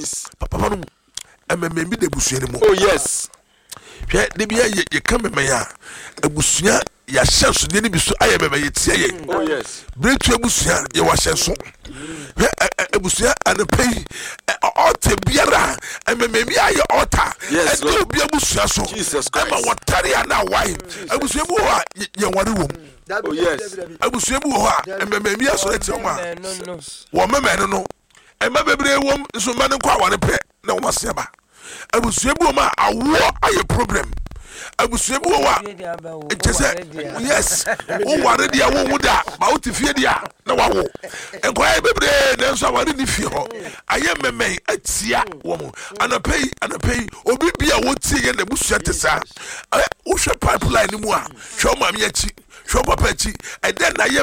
please papa no ememe bi de busua ni mu oh yes hwe de bia ye ka meme ya abusua ya hyeso de ni bi so aye meme ye tie ye oh yes bretu abusua ye wa hyeso hwe abusua anapei altar biara ememe bi aye altar yes e do bi abusua so ama wotare ana wai abusua bu ho ye ware wom oh yes abusua bu ho ememe bi aso tie ma wo meme no ema bebre wom so ma ne kwa ware pe na wo maseba abusua bu ma awo aye problem abusua bu wa ejese yes wo ware dia wo wuda ba wo tifie dia na wa wo enkoya bebre na so ware ni fie ho aye meme atia wo mo anapei obi bia wo tie ye na busua tesa wo hwe pipeline mu a hwe ma me achi hwe papa achi eden na ye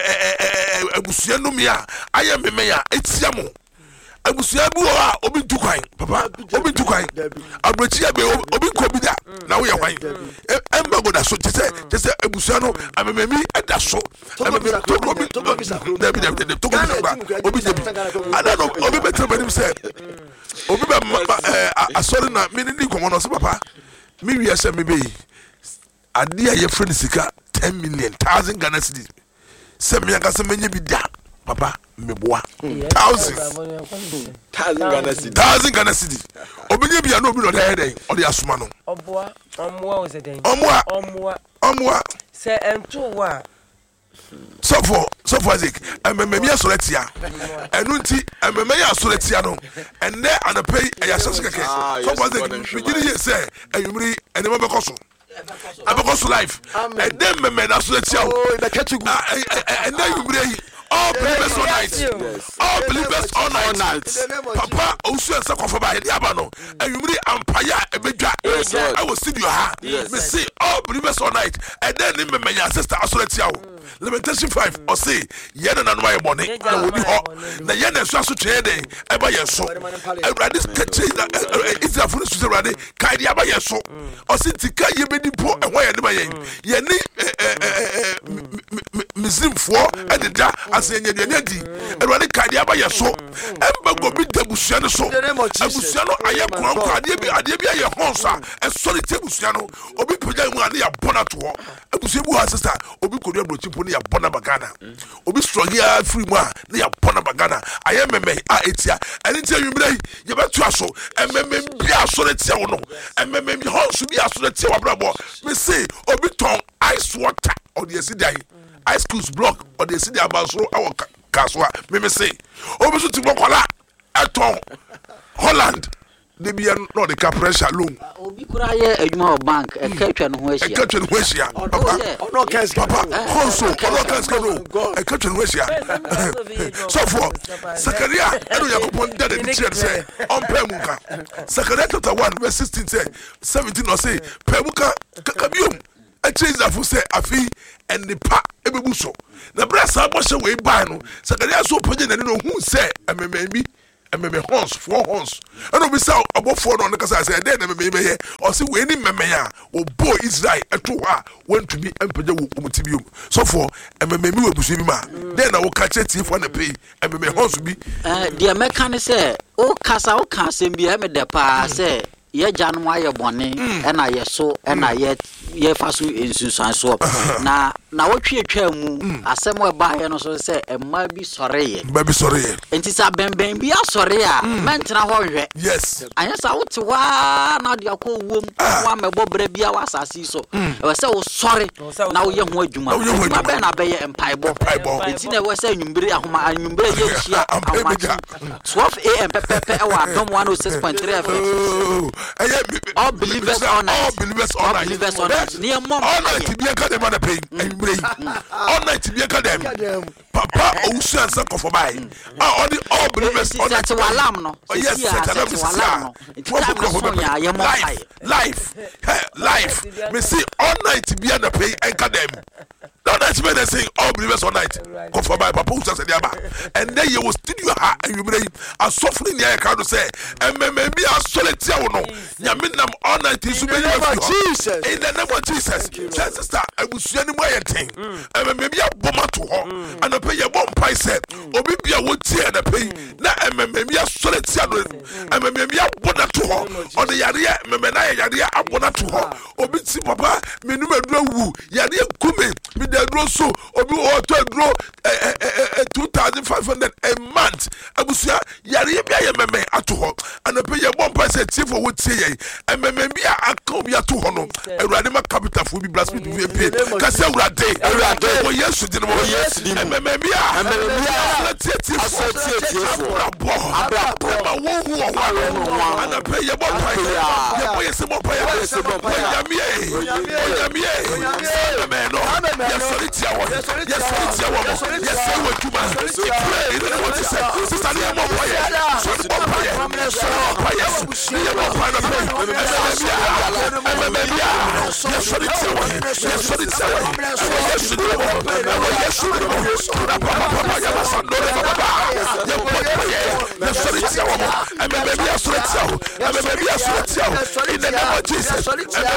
abusua no me a aye meme ya etia mo abusua bu a obi tukwan papa obi tukwan abrochi ya be obi ko bi da na wo ye kwan emba go da so tese abusua no amememi eda so amememi to go bi da bi to go bi obi je bi ada no obi betre banim se obi be asori na me ni komo no so papa me wi ase me be ade a ye friend sika 10 million 1000 Ghana cedis se me aka se menye bi da papa meboa 1000 Ghana cedis obenye bia no obi no dey o dey asoma no oboa omoa o se den omoa se ento wa so for Isaac ememe asoretia enu nti ememe asoretia no enne anapei ayasase keke so for Isaac bigiri ye say ayumri enema bekoso abekoso life and then meme asoretia oh na ketu and then ayumri all believers all night. All believers all night. Papa, also a sacrifice by the Abano. And you really empire a major. I will see your heart. Me say all believers all night. And then in my sister, I saw it. Lamentation 5 or say, Yen and my money. I will be hot. The Yen and Sasso Chede, ever yes so. And Radis catching it's a foolish to Radi, Kaidi Abba yes so. Or since the Kay be the poor and why am I? Yenny Muslim for and the ase nye di erwade kade aba ye so emba go bi debusua no so abusua no aye kwanko ade bi aye honsa e sorry tebusua no obi pja mu ade ya bona to ho abusua bu ha sister obi kodu abrochi po ne ya bona bagana obi struggle ya free mu a ne ya bona bagana aye meme a etia ene tia yumre ye betu aso ememe bi aso ne tia wo no ememe bi honsu bi aso ne tia wa brabo me say obi ton ice water or the sidai ice cubes block or the city about so our kaswa me say obi so ti bokola eton Holland they be no the cap pressure loan obi kura ye adwuma bank e ka twa no ho ahia papa no cash papa konso no cash no e ka twa no ahia so for Zakaria eno yakopon dad the chair say on pemuka Zakaria chapter 1 verse 16 say 17 or say pemuka kabium a change that for say afi and the pa ebebu so na brasa aboshe we buy no Zakaria so page na no hu say ememe horns 4 horns and obi say abofo no kasa say dey na mememe here or say we ni meme ya o boy Israel eto ha want to be empage wo omutibium so for ememe we busu bi ma dey na wo ka cheti for na pay ememe horns bi the mechanic say o kasa o kan sem bi e me de pa say ye janu aye bone e na ye so e na ye faso ensunsan so na wotwe atwa mu asem we ba ye no so say emma bi sore ye enti sa benben bi asore a mentena ho hwe yes anya sa wote wa na de akọ wom wa mebo bra bia wa asase so e say wo sore na wo ye ho adwuma ma be na be ye empaibo enti na we say nyumbre anyumbre ye hia amachi 12 am pepe e wa dom 106.3 FM all believers all night near mom all night to be a academy on the pay and bring all night to be academy papa also answer for buy all believers all night alarm no yes life me see all night to be on the pay academy Now that's when they say all believers all night. Confirm by Papa Usa said Yaba. And then you will studio her and you may a softening the account to say, and maybe a solid no. Yaminam all night is in the name of Jesus. In the name of Jesus. Sister, I will see any way thing. And maybe a bomber to her. And a pay a bomb price set. Or maybe I would tear the pay. Now, and maybe a solid saddle. And maybe a bonnet to her. Or the Yadia, Memena Yadia, a bonnet to her. Or be Papa, Minuma Drow, Yadia Kume, with the Drosso, or be auto draw 2,500 a month. I will say, Yadia Meme at her. And a pay a bomb price set for would say, and maybe I come here to honor. A radical capital will be blasted to be a pay. Cassandra Day, oh yes, you didn't know, yes, and maybe let's say, and I pay your bomb price. Yes, more pay. In the name of Jesus,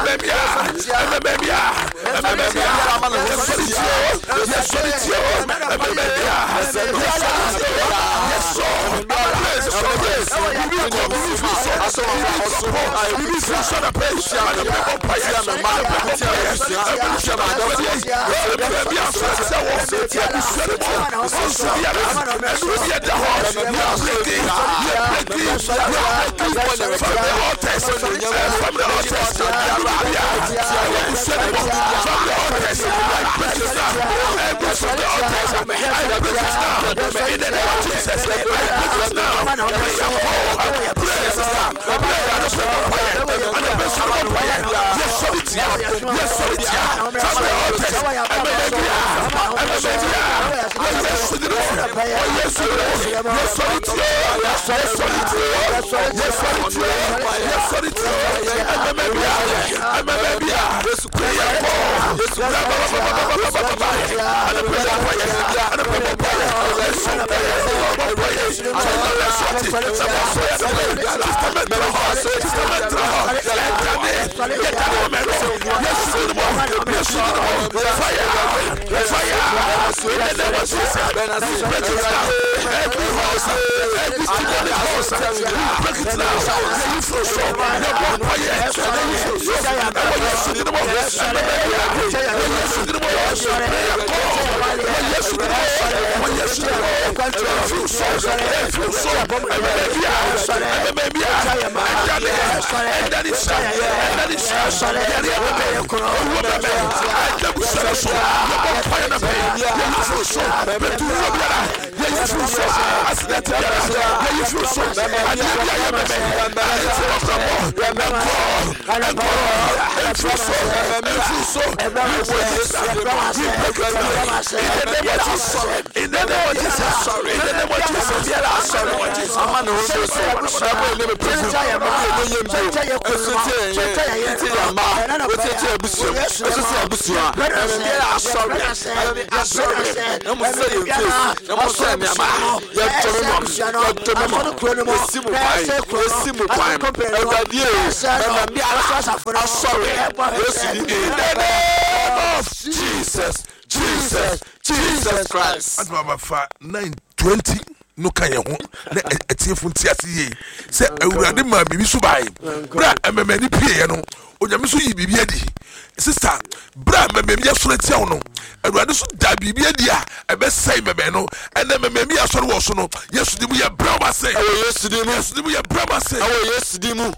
Jesus Christ. And Mama 9:20. No can you na etie funti asiye se awurade ma bibi so bai bra ememani pie no onyame so yi bibi adi sister bra ememami asoro tie wo no awurade so da bibi adi a ebe sai meme no ene ememami asoro wo so no yesu di mu ye bra ba sai yesu di mu ye bra ba sai yesu di mu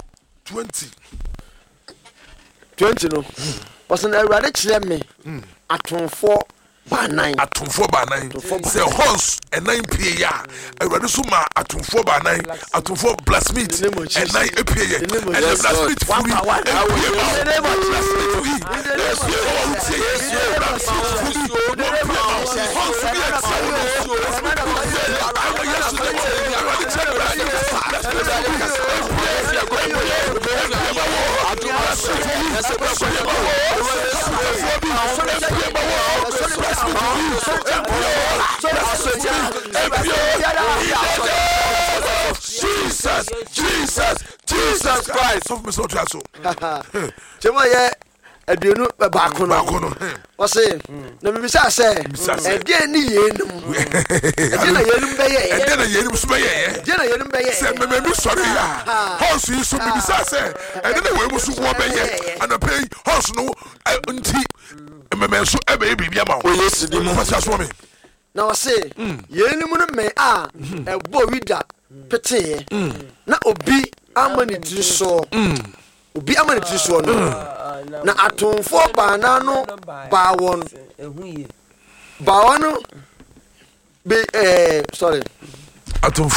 20 no wasan awurade kire me atonfo Banai atumfo banai say horse and 9 pa awurade so ma atumfo banai atumfo blasmith and 9 pa and the blasmith free Jesus Christ of me so traso. Chemo ye aduonu baako no. O say na me bisa say e de ni yenum. E de na yenum be ye. E de na yenum so be ye. E de na yenum be ye. Say me me sorry ya. House yi so me bisa say e de na we mu so wo be ye. And pay house no nti me so e be bibia ma. O yes di mu fasa so me. Na o say yenum no me e bo wida pete na obi amani triso. Obi amani triso no. Na atonfo baana no baawon baawon be sorry atonfo